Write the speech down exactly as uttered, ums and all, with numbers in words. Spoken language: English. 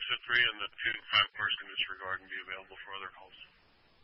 three and the two five cars can disregard and be available for other calls.